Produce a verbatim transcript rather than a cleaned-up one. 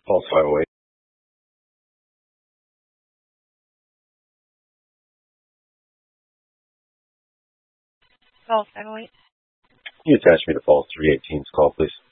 False five oh eight. False five oh eight. Can you attach me to false three eighteen's call, please?